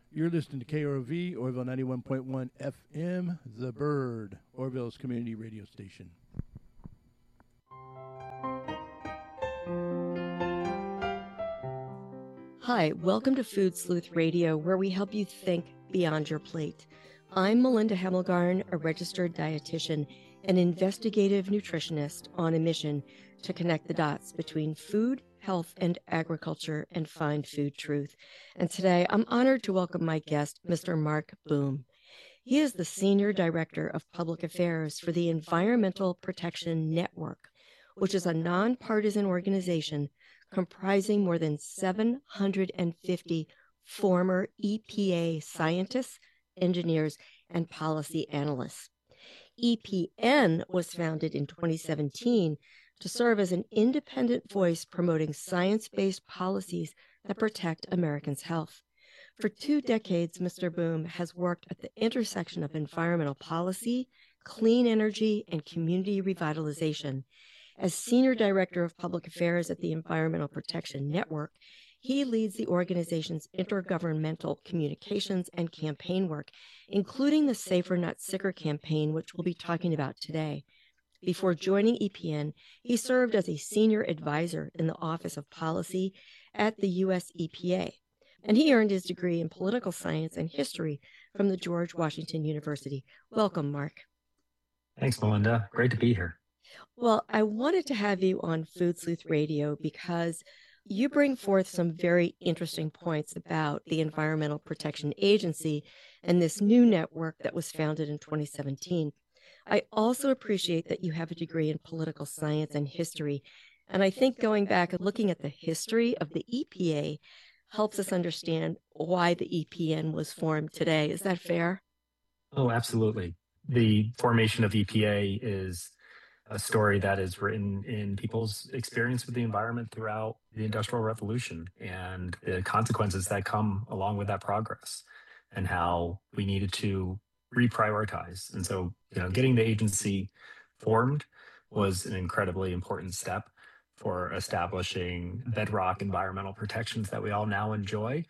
You're listening to KROV, Orville 91.1 FM, The Bird, Orville's community radio station. Hi, welcome to Food Sleuth Radio, where we help you think beyond your plate. I'm Melinda Hemmelgarn, a registered dietitian and investigative nutritionist on a mission to connect the dots between food, health, and agriculture and find food truth. And today I'm honored to welcome my guest, Mr. Mark Boom. He is the Senior Director of Public Affairs for the Environmental Protection Network, which is a nonpartisan organization comprising more than 750 former EPA scientists, engineers, and policy analysts. EPN was founded in 2017 to serve as an independent voice promoting science-based policies that protect Americans' health. For 2 decades, Mr. Boom has worked at the intersection of environmental policy, clean energy, and community revitalization. As Senior Director of Public Affairs at the Environmental Protection Network, he leads the organization's intergovernmental communications and campaign work, including the Safer Not Sicker campaign, which we'll be talking about today. Before joining EPN, he served as a senior advisor in the Office of Policy at the U.S. EPA, and he earned his degree in political science and history from the George Washington University. Welcome, Mark. Thanks, Melinda. Great to be here. Well, I wanted to have you on Food Sleuth Radio because you bring forth some very interesting points about the Environmental Protection Agency and this new network that was founded in 2017. I also appreciate that you have a degree in political science and history, and I think going back and looking at the history of the EPA helps us understand why the EPN was formed today. Is that fair? Oh, absolutely. The formation of EPA is a story that is written in people's experience with the environment throughout the Industrial Revolution and the consequences that come along with that progress and how we needed to reprioritize. And so, getting the agency formed was an incredibly important step for establishing bedrock environmental protections that we all now enjoy.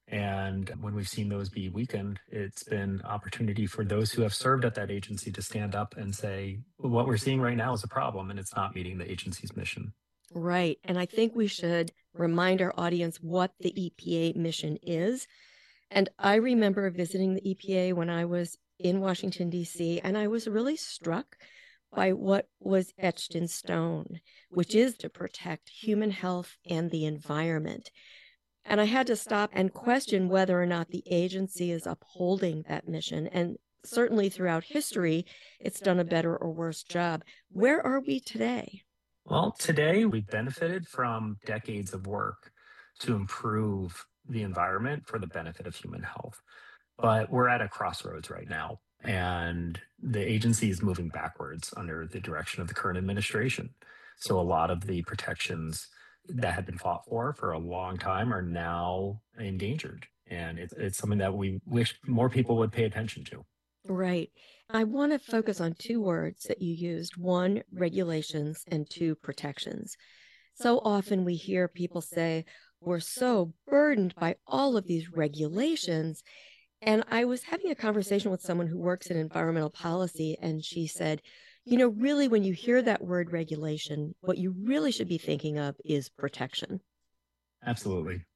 And when we've seen those be weakened, it's been opportunity for those who have served at that agency to stand up and say, well, what we're seeing right now is a problem and it's not meeting the agency's mission. Right. And I think we should remind our audience what the EPA mission is. And I remember visiting the EPA when I was in Washington, D.C., and I was really struck by what was etched in stone, which is to protect human health and the environment. And I had to stop and question whether or not the agency is upholding that mission. And certainly throughout history, it's done a better or worse job. Where are we today? Well, today we've benefited from decades of work to improve the environment for the benefit of human health. But we're at a crossroads right now, and the agency is moving backwards under the direction of the current administration. So a lot of the protections that had been fought for a long time are now endangered. And it's something that we wish more people would pay attention to. Right. I want to focus on 2 words that you used. 1, regulations, and 2, protections. So often we hear people say, we're so burdened by all of these regulations. And I was having a conversation with someone who works in environmental policy, and she said, really, when you hear that word regulation, what you really should be thinking of is protection. Absolutely.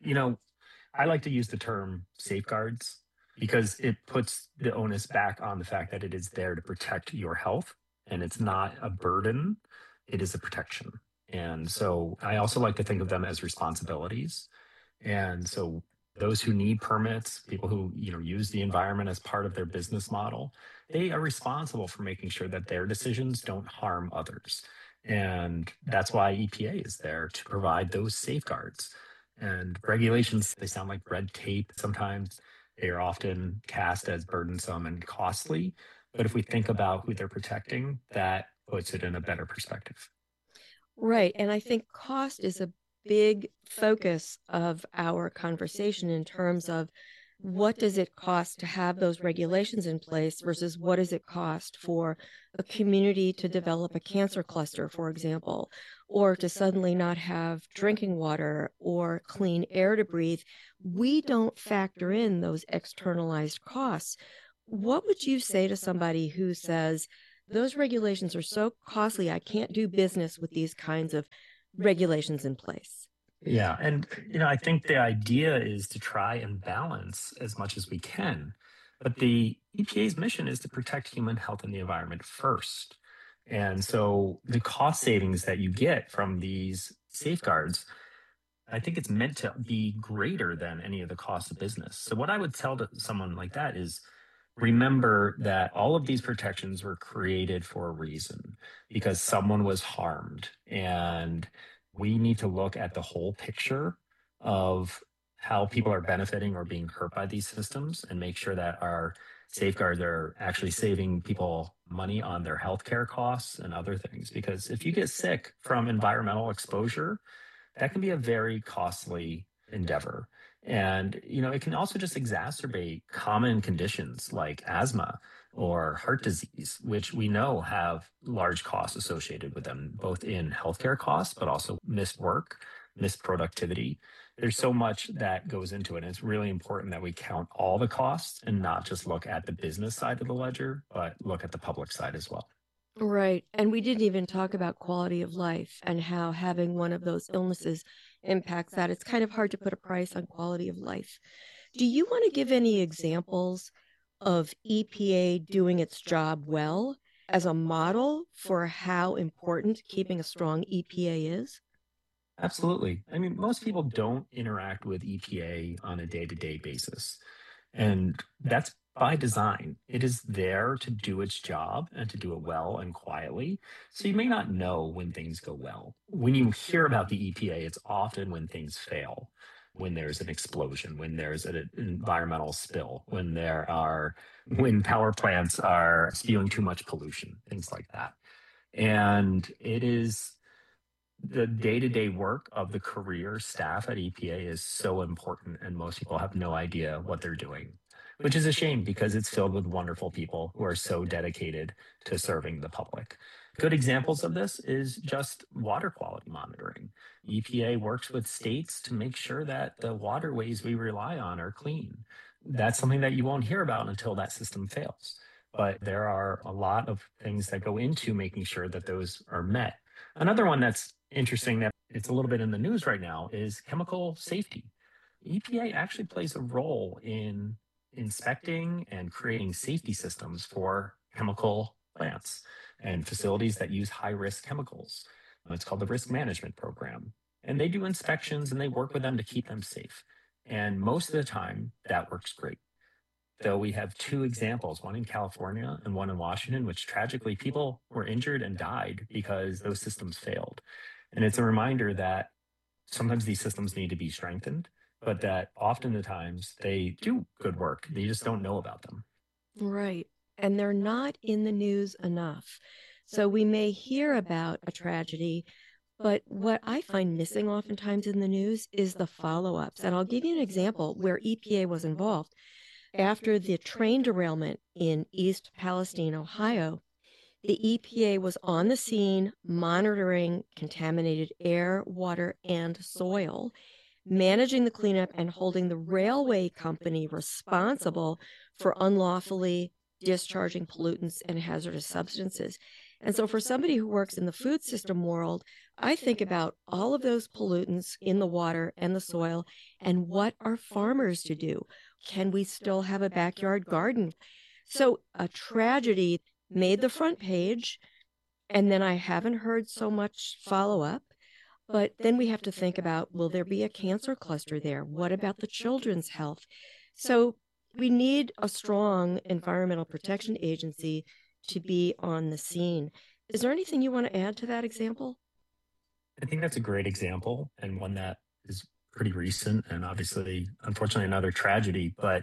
I like to use the term safeguards because it puts the onus back on the fact that it is there to protect your health, and it's not a burden, it is a protection. And so I also like to think of them as responsibilities. And so those who need permits, people who use the environment as part of their business model, they are responsible for making sure that their decisions don't harm others. And that's why EPA is there, to provide those safeguards. And regulations, they sound like red tape sometimes. They are often cast as burdensome and costly. But if we think about who they're protecting, that puts it in a better perspective. Right. And I think cost is a big focus of our conversation in terms of what does it cost to have those regulations in place versus what does it cost for a community to develop a cancer cluster, for example, or to suddenly not have drinking water or clean air to breathe, we don't factor in those externalized costs. What would you say to somebody who says, those regulations are so costly, I can't do business with these kinds of regulations in place? Yeah. And, I think the idea is to try and balance as much as we can. But the EPA's mission is to protect human health and the environment first. And so the cost savings that you get from these safeguards, I think it's meant to be greater than any of the cost of business. So what I would tell to someone like that is remember that all of these protections were created for a reason because someone was harmed. And we need to look at the whole picture of how people are benefiting or being hurt by these systems and make sure that our safeguards are actually saving people money on their healthcare costs and other things. Because if you get sick from environmental exposure, that can be a very costly endeavor. And, it can also just exacerbate common conditions like asthma or heart disease, which we know have large costs associated with them, both in healthcare costs, but also missed work, missed productivity. There's so much that goes into it. And it's really important that we count all the costs and not just look at the business side of the ledger, but look at the public side as well. Right. And we didn't even talk about quality of life and how having one of those illnesses impacts that. It's kind of hard to put a price on quality of life. Do you want to give any examples of EPA doing its job well as a model for how important keeping a strong EPA is? Absolutely. I mean, most people don't interact with EPA on a day-to-day basis. And that's by design. It is there to do its job and to do it well and quietly. So you may not know when things go well. When you hear about the EPA, it's often when things fail, when there's an explosion, when there's an environmental spill, when power plants are spewing too much pollution, things like that. And it is the day-to-day work of the career staff at EPA is so important, and most people have no idea what they're doing, which is a shame because it's filled with wonderful people who are so dedicated to serving the public. Good examples of this is just water quality monitoring. EPA works with states to make sure that the waterways we rely on are clean. That's something that you won't hear about until that system fails. But there are a lot of things that go into making sure that those are met. Another one that's interesting that it's a little bit in the news right now is chemical safety. EPA actually plays a role in inspecting and creating safety systems for chemical plants and facilities that use high risk chemicals. It's called the Risk Management Program. And they do inspections and they work with them to keep them safe. And most of the time, that works great. Though we have two examples, one in California and one in Washington, which tragically people were injured and died because those systems failed. And it's a reminder that sometimes these systems need to be strengthened, but that often the times they do good work. They just don't know about them. Right. And they're not in the news enough. So we may hear about a tragedy, but what I find missing oftentimes in the news is the follow-ups. And I'll give you an example where EPA was involved. After the train derailment in East Palestine, Ohio, the EPA was on the scene monitoring contaminated air, water, and soil, managing the cleanup and holding the railway company responsible for unlawfully discharging pollutants and hazardous substances. And so for somebody who works in the food system world, I think about all of those pollutants in the water and the soil and what are farmers to do? Can we still have a backyard garden? So a tragedy made the front page, and then I haven't heard so much follow up. But then we have to think about, will there be a cancer cluster there? What about the children's health? So we need a strong environmental protection agency to be on the scene. Is there anything you want to add to that example? I think that's a great example and one that is pretty recent and obviously, unfortunately, another tragedy. But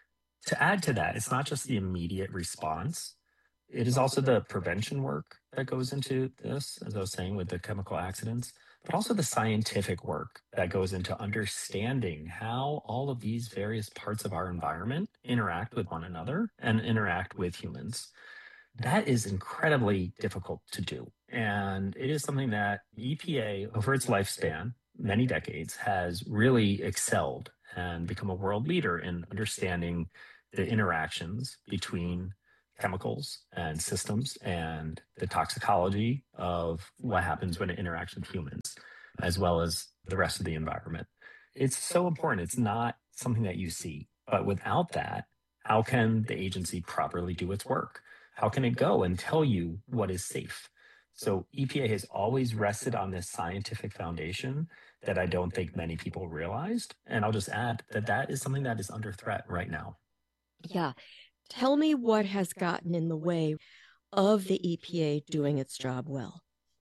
to add to that, it's not just the immediate response. It is also the prevention work that goes into this, as I was saying, with the chemical accidents, but also the scientific work that goes into understanding how all of these various parts of our environment interact with one another and interact with humans. That is incredibly difficult to do. And it is something that EPA, over its lifespan, many decades, has really excelled and become a world leader in understanding the interactions between chemicals and systems and the toxicology of what happens when it interacts with humans, as well as the rest of the environment. It's so important. It's not something that you see. But without that, how can the agency properly do its work? How can it go and tell you what is safe? So EPA has always rested on this scientific foundation that I don't think many people realized. And I'll just add that that is something that is under threat right now. Yeah. Tell me what has gotten in the way of the EPA doing its job well.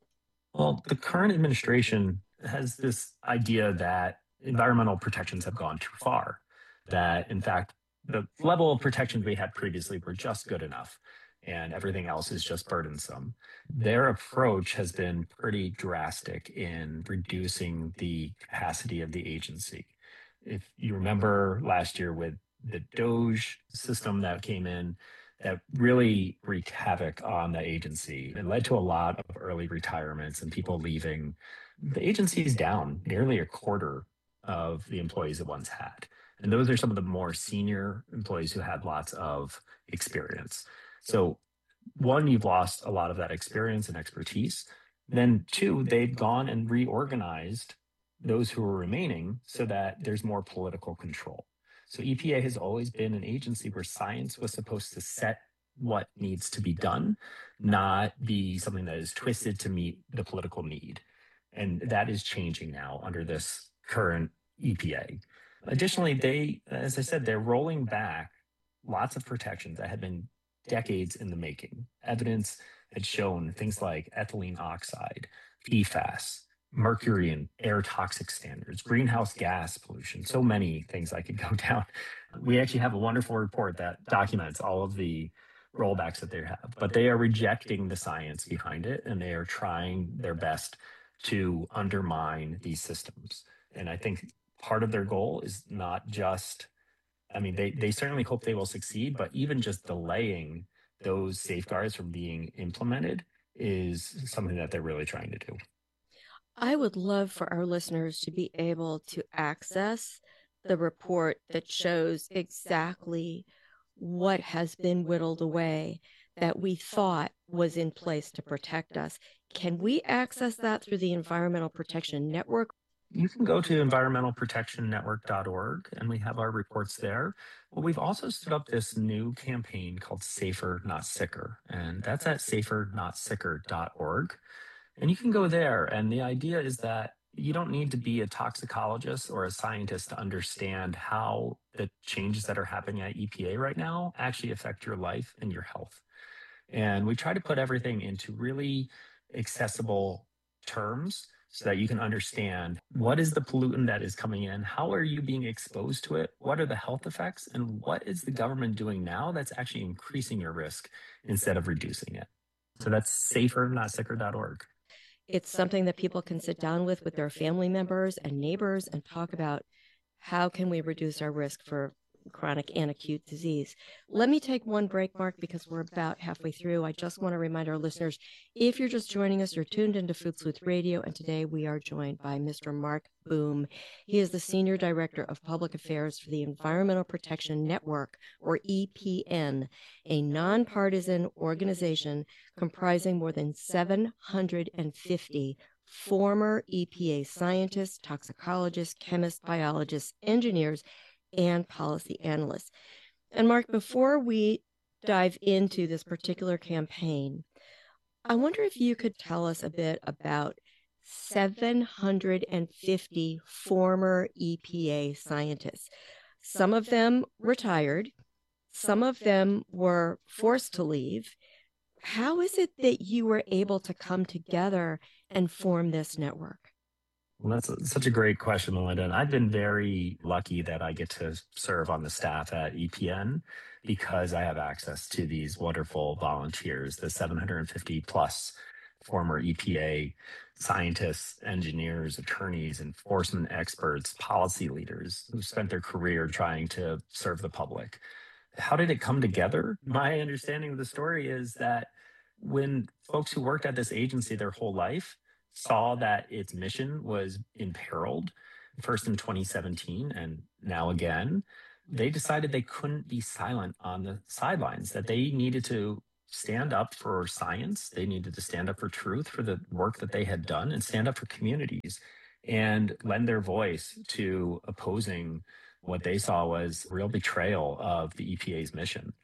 Well, the current administration has this idea that environmental protections have gone too far, that in fact, the level of protections we had previously were just good enough, and everything else is just burdensome. Their approach has been pretty drastic in reducing the capacity of the agency. If you remember last year with the DOGE system that came in, that really wreaked havoc on the agency and led to a lot of early retirements and people leaving. The agency is down nearly a quarter of the employees it once had. And those are some of the more senior employees who had lots of experience. So, one, you've lost a lot of that experience and expertise. Then, two, they've gone and reorganized those who are remaining so that there's more political control. So EPA has always been an agency where science was supposed to set what needs to be done, not be something that is twisted to meet the political need. And that is changing now under this current EPA. Additionally, as I said, they're rolling back lots of protections that had been decades in the making. Evidence had shown things like ethylene oxide, PFAS, mercury and air toxic standards, greenhouse gas pollution, so many things I could go down. We actually have a wonderful report that documents all of the rollbacks that they have, but they are rejecting the science behind it and they are trying their best to undermine these systems. And I think part of their goal is not just, I mean, they certainly hope they will succeed, but even just delaying those safeguards from being implemented is something that they're really trying to do. I would love for our listeners to be able to access the report that shows exactly what has been whittled away that we thought was in place to protect us. Can we access that through the Environmental Protection Network? You can go to environmentalprotectionnetwork.org and we have our reports there. But we've also stood up this new campaign called Safer Not Sicker, and that's at safernotsicker.org. And you can go there. And the idea is that you don't need to be a toxicologist or a scientist to understand how the changes that are happening at EPA right now actually affect your life and your health. And we try to put everything into really accessible terms so that you can understand what is the pollutant that is coming in, how are you being exposed to it, what are the health effects, and what is the government doing now that's actually increasing your risk instead of reducing it. So that's safernotsicker.org. It's something that people can sit down with their family members and neighbors and talk about how can we reduce our risk for chronic and acute disease. Let me take one break, Mark, because we're about halfway through. I just want to remind our listeners, if you're just joining us, you're tuned into Food Sleuth Radio, and today we are joined by Mr. Mark Boom. He is the Senior Director of Public Affairs for the Environmental Protection Network, or EPN, a nonpartisan organization comprising more than 750 former EPA scientists, toxicologists, chemists, biologists, engineers, and policy analysts. And Mark, before we dive into this particular campaign, I wonder if you could tell us a bit about 750 former EPA scientists. Some of them retired, some of them were forced to leave. How is it that you were able to come together and form this network? Well, that's such a great question, Melinda. And I've been very lucky that I get to serve on the staff at EPN because I have access to these wonderful volunteers, the 750 plus former EPA scientists, engineers, attorneys, enforcement experts, policy leaders who spent their career trying to serve the public. How did it come together? My understanding of the story is that when folks who worked at this agency their whole life saw that its mission was imperiled, first in 2017 and now again, they decided they couldn't be silent on the sidelines, that they needed to stand up for science. They needed to stand up for truth, for the work that they had done, and stand up for communities and lend their voice to opposing what they saw was real betrayal of the EPA's mission.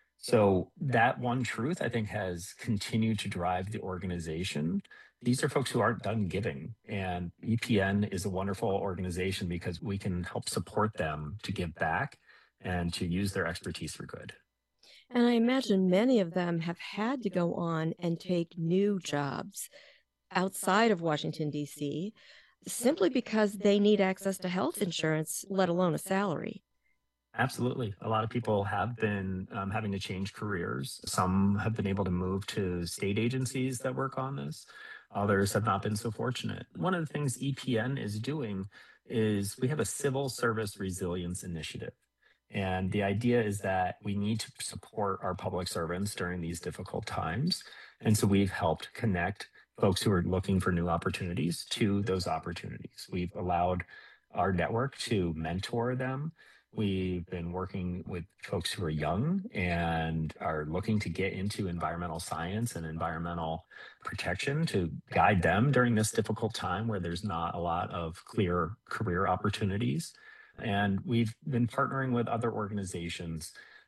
So that one truth, I think, has continued to drive the organization. These are folks who aren't done giving, and EPN is a wonderful organization because we can help support them to give back and to use their expertise for good. And I imagine many of them have had to go on and take new jobs outside of Washington, D.C., simply because they need access to health insurance, let alone a salary. Absolutely. A lot of people have been having to change careers. Some have been able to move to state agencies that work on this. Others have not been so fortunate. One of the things EPN is doing is we have a civil service resilience initiative. And the idea is that we need to support our public servants during these difficult times. And so we've helped connect folks who are looking for new opportunities to those opportunities. We've allowed our network to mentor them. We've been working with folks who are young and are looking to get into environmental science and environmental protection to guide them during this difficult time where there's not a lot of clear career opportunities. And we've been partnering with other organizations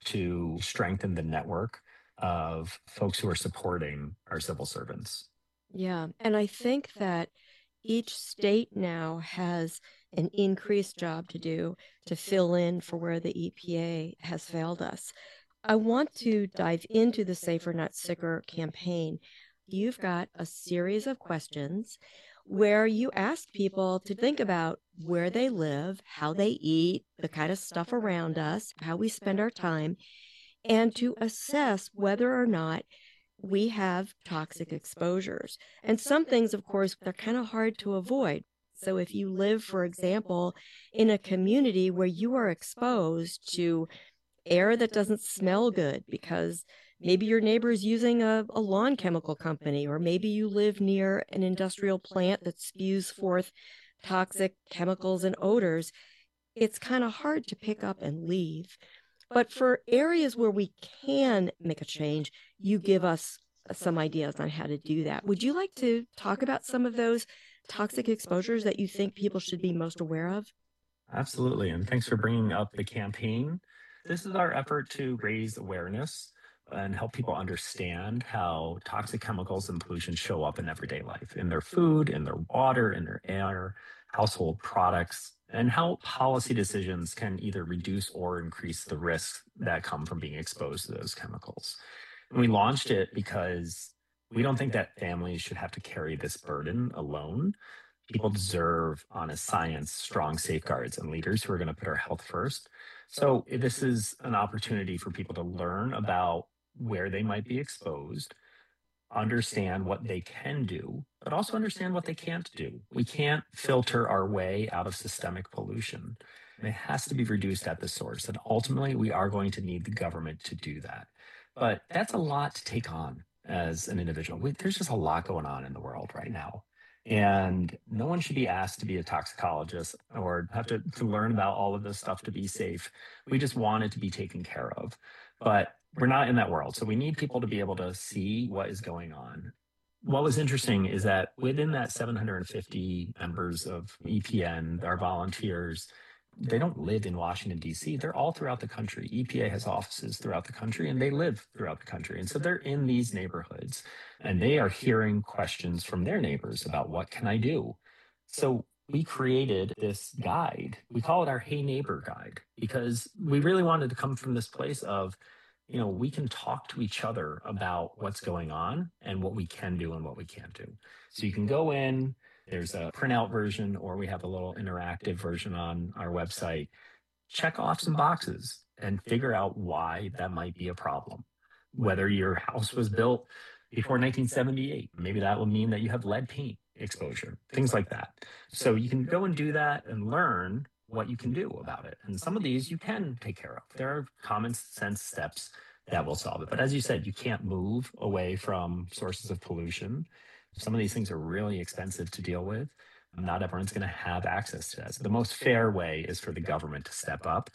to strengthen the network of folks who are supporting our civil servants. Yeah. And I think that each state now has an increased job to do to fill in for where the EPA has failed us. I want to dive into the Safer Not Sicker campaign. You've got a series of questions where you ask people to think about where they live, how they eat, the kind of stuff around us, how we spend our time, and to assess whether or not we have toxic exposures. And some things, of course, they're kind of hard to avoid. So if you live, for example, in a community where you are exposed to air that doesn't smell good because maybe your neighbor is using a lawn chemical company, or maybe you live near an industrial plant that spews forth toxic chemicals and odors, it's kind of hard to pick up and leave. But for areas where we can make a change, you give us some ideas on how to do that. Would you like to talk about some of those toxic exposures that you think people should be most aware of? Absolutely. And thanks for bringing up the campaign. This is our effort to raise awareness and help people understand how toxic chemicals and pollution show up in everyday life, in their food, in their water, in their air, household products, and how policy decisions can either reduce or increase the risks that come from being exposed to those chemicals. And we launched it because we don't think that families should have to carry this burden alone. People deserve honest science, strong safeguards, and leaders who are going to put our health first. So this is an opportunity for people to learn about where they might be exposed, understand what they can do, but also understand what they can't do. We can't filter our way out of systemic pollution. And it has to be reduced at the source. And ultimately, we are going to need the government to do that. But that's a lot to take on as an individual. There's just a lot going on in the world right now. And no one should be asked to be a toxicologist or have to learn about all of this stuff to be safe. We just want it to be taken care of. But we're not in that world. So we need people to be able to see what is going on. What was interesting is that within that 750 members of EPN, our volunteers, they don't live in Washington, D.C. They're all throughout the country. EPA has offices throughout the country, and they live throughout the country. And so they're in these neighborhoods, and they are hearing questions from their neighbors about what can I do? So we created this guide. We call it our Hey Neighbor Guide, because we really wanted to come from this place of, we can talk to each other about what's going on and what we can do and what we can't do. So you can go in, there's a printout version, or we have a little interactive version on our website. Check off some boxes and figure out why that might be a problem. Whether your house was built before 1978, maybe that will mean that you have lead paint exposure, things like that. So you can go and do that and learn what you can do about it. And some of these you can take care of. There are common sense steps that will solve it. But as you said, you can't move away from sources of pollution. Some of these things are really expensive to deal with. Not everyone's going to have access to that. So the most fair way is for the government to step up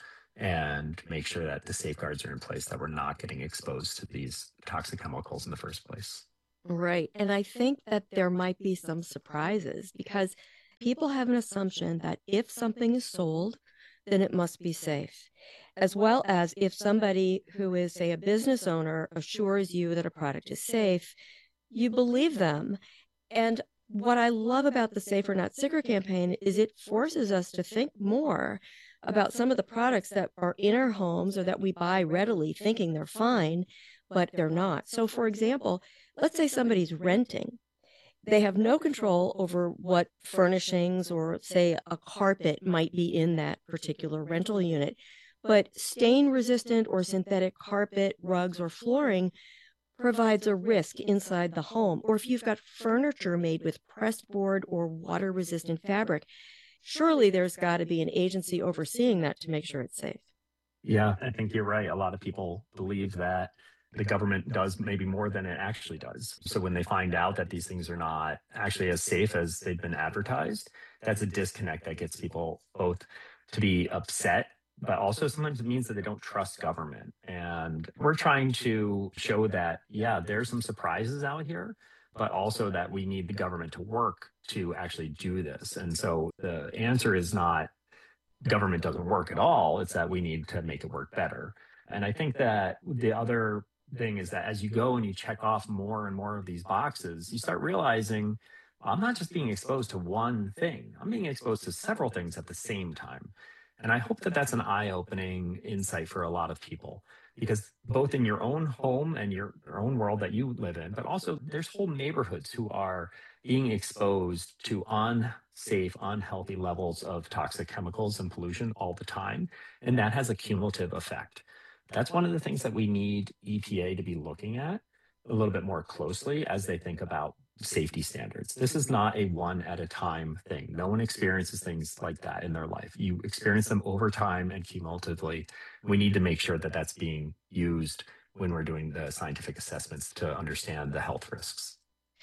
and make sure that the safeguards are in place, that we're not getting exposed to these toxic chemicals in the first place. Right. And I think that there might be some surprises because people have an assumption that if something is sold, then it must be safe. As well as if somebody who is, say, a business owner assures you that a product is safe, you believe them. And what I love about the Safer Not Sicker campaign is it forces us to think more about some of the products that are in our homes or that we buy readily thinking they're fine, but they're not. So, for example, let's say somebody's renting. They have no control over what furnishings or, say, a carpet might be in that particular rental unit. But stain resistant or synthetic carpet, rugs, or flooring provides a risk inside the home. Or if you've got furniture made with pressed board or water resistant fabric, surely there's got to be an agency overseeing that to make sure it's safe. Yeah, I think you're right. A lot of people believe that the government does maybe more than it actually does. So when they find out that these things are not actually as safe as they've been advertised, that's a disconnect that gets people both to be upset, but also sometimes it means that they don't trust government. And we're trying to show that, yeah, there's some surprises out here, but also that we need the government to work to actually do this. And so the answer is not government doesn't work at all. It's that we need to make it work better. And I think that the other thing is that as you go and you check off more and more of these boxes, you start realizing I'm not just being exposed to one thing, I'm being exposed to several things at the same time. And I hope that that's an eye-opening insight for a lot of people, because both in your own home and your own world that you live in, but also there's whole neighborhoods who are being exposed to unsafe, unhealthy levels of toxic chemicals and pollution all the time. And that has a cumulative effect. That's one of the things that we need EPA to be looking at a little bit more closely as they think about safety standards. This is not a one at a time thing. No one experiences things like that in their life. You experience them over time and cumulatively. We need to make sure that that's being used when we're doing the scientific assessments to understand the health risks.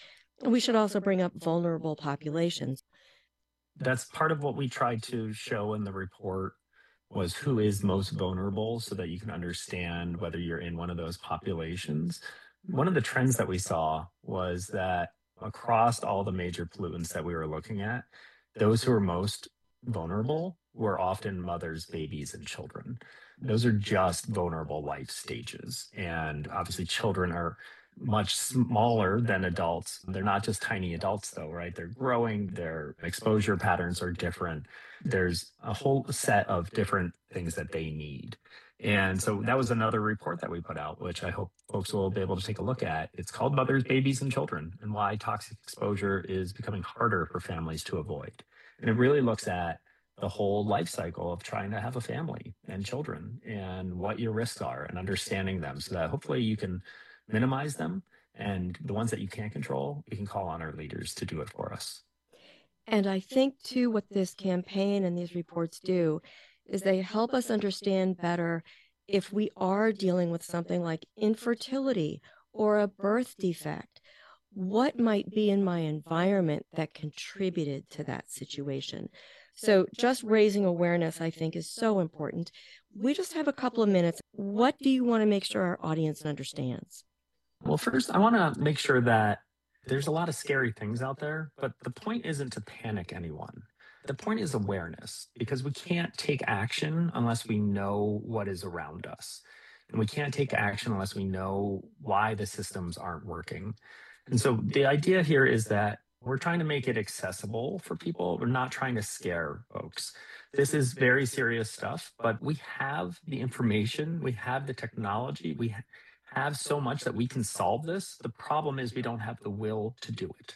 We should also bring up vulnerable populations. That's part of what we tried to show in the report was who is most vulnerable so that you can understand whether you're in one of those populations. One of the trends that we saw was that across all the major pollutants that we were looking at, those who are most vulnerable were often mothers, babies, and children. Those are just vulnerable life stages. And obviously, children are much smaller than adults. They're not just tiny adults, though, right? They're growing, their exposure patterns are different. There's a whole set of different things that they need. And so that was another report that we put out, which I hope folks will be able to take a look at. It's called Mothers, Babies, and Children, and Why Toxic Exposure is Becoming Harder for Families to Avoid. And it really looks at the whole life cycle of trying to have a family and children and what your risks are and understanding them so that hopefully you can minimize them. And the ones that you can't control, we can call on our leaders to do it for us. And I think, too, what this campaign and these reports do is they help us understand better if we are dealing with something like infertility or a birth defect, what might be in my environment that contributed to that situation. So just raising awareness, I think, is so important. We just have a couple of minutes. What do you want to make sure our audience understands? Well, first, I want to make sure that there's a lot of scary things out there, but the point isn't to panic anyone. The point is awareness, because we can't take action unless we know what is around us. And we can't take action unless we know why the systems aren't working. And so the idea here is that we're trying to make it accessible for people. We're not trying to scare folks. This is very serious stuff, but we have the information, we have the technology, we have so much that we can solve this. The problem is we don't have the will to do it.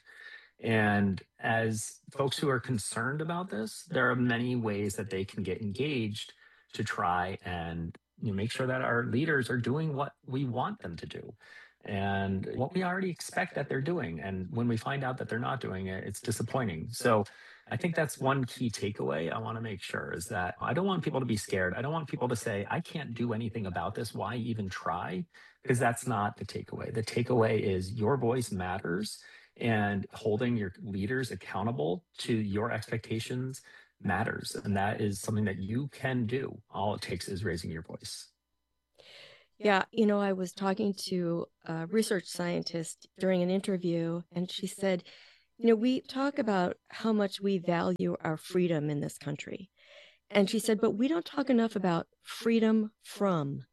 And as folks who are concerned about this, there are many ways that they can get engaged to try and make sure that our leaders are doing what we want them to do and what we already expect that they're doing. And when we find out that they're not doing it, it's disappointing. So I think that's one key takeaway I want to make sure is that I don't want people to be scared. I don't want people to say, I can't do anything about this. Why even try? Because that's not the takeaway. The takeaway is your voice matters, and holding your leaders accountable to your expectations matters. And that is something that you can do. All it takes is raising your voice. Yeah, I was talking to a research scientist during an interview, and she said, we talk about how much we value our freedom in this country. And she said, but we don't talk enough about freedom from.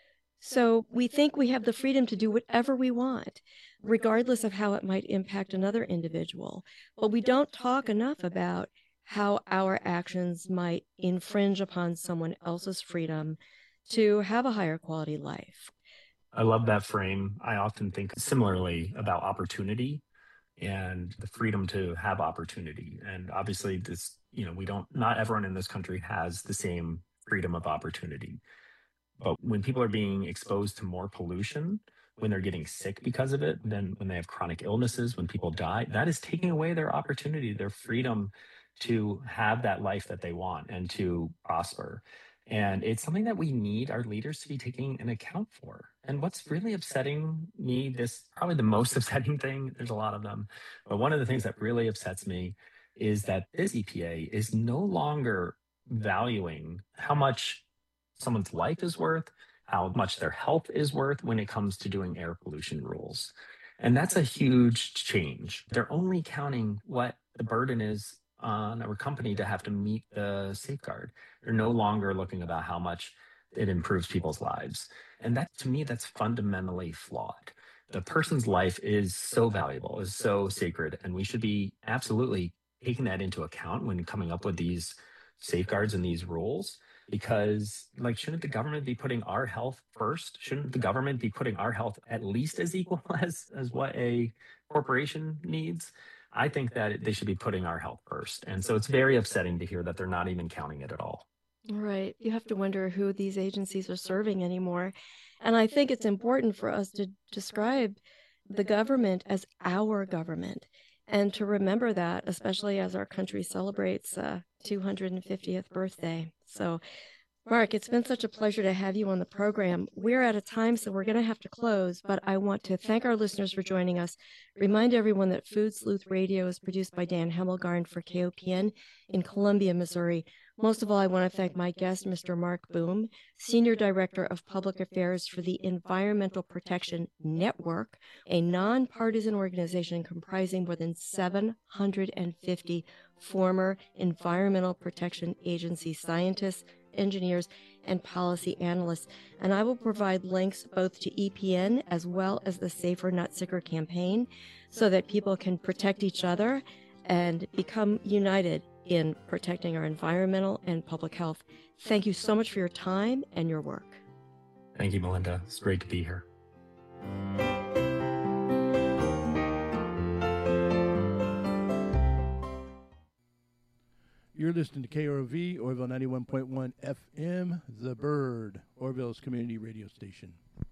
So we think we have the freedom to do whatever we want, regardless of how it might impact another individual. But we don't talk enough about how our actions might infringe upon someone else's freedom to have a higher quality life. I love that frame. I often think similarly about opportunity and the freedom to have opportunity. And obviously this, not everyone in this country has the same freedom of opportunity. But when people are being exposed to more pollution, when they're getting sick because of it, then when they have chronic illnesses, when people die, that is taking away their opportunity, their freedom to have that life that they want and to prosper. And it's something that we need our leaders to be taking an account for. And what's really upsetting me, this probably the most upsetting thing, there's a lot of them, but one of the things that really upsets me is that this EPA is no longer valuing how much someone's life is worth, how much their health is worth when it comes to doing air pollution rules. And that's a huge change. They're only counting what the burden is on a company to have to meet the safeguard. They're no longer looking about how much it improves people's lives. And that, to me, that's fundamentally flawed. The person's life is so valuable, is so sacred, and we should be absolutely taking that into account when coming up with these safeguards and these rules. Because, shouldn't the government be putting our health first? Shouldn't the government be putting our health at least as equal as what a corporation needs? I think that they should be putting our health first. And so it's very upsetting to hear that they're not even counting it at all. Right. You have to wonder who these agencies are serving anymore. And I think it's important for us to describe the government as our government and to remember that, especially as our country celebrates 250th birthday. So, Mark, it's been such a pleasure to have you on the program. We're out of time, so we're going to have to close, but I want to thank our listeners for joining us. Remind everyone that Food Sleuth Radio is produced by Dan Hemmelgarn for KOPN in Columbia, Missouri. Most of all, I want to thank my guest, Mr. Mark Boom, Senior Director of Public Affairs for the Environmental Protection Network, a nonpartisan organization comprising more than 750 former Environmental Protection Agency scientists, engineers, and policy analysts. And I will provide links both to EPN as well as the Safer Not Sicker campaign so that people can protect each other and become united in protecting our environmental and public health. Thank you so much for your time and your work. Thank you, Melinda. It's great to be here. You're listening to KROV, Orville 91.1 FM, The Bird, Orville's community radio station.